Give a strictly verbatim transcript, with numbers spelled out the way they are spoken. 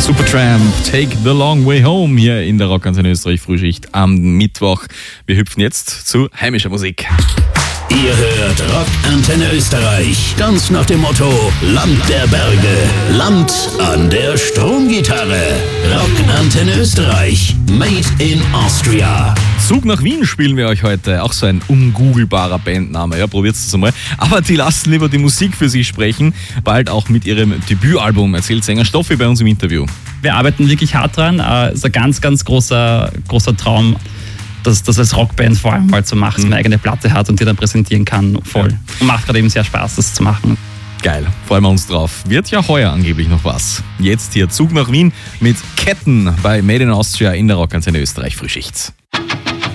Supertramp, Take the Long Way Home hier in der Rockantenne Österreich Frühschicht am Mittwoch. Wir hüpfen jetzt zu heimischer Musik. Ihr hört Rockantenne Österreich, ganz nach dem Motto Land der Berge, Land an der Stromgitarre. Rockantenne Österreich, made in Austria. Zug nach Wien spielen wir euch heute. Auch so ein ungoogelbarer Bandname. Ja, probiert es einmal. Aber die lassen lieber die Musik für sich sprechen. Bald auch mit ihrem Debütalbum, erzählt Sänger Stoffi bei uns im Interview. Wir arbeiten wirklich hart dran. Es ist ein ganz, ganz großer, großer Traum, das, das als Rockband vor allem mal zu machen, dass man eine eigene Platte hat und die dann präsentieren kann. Voll. Ja. Und macht gerade eben sehr Spaß, das zu machen. Geil, freuen wir uns drauf. Wird ja heuer angeblich noch was. Jetzt hier Zug nach Wien mit Ketten bei Made in Austria in der Rockantenne Österreich Frühschicht.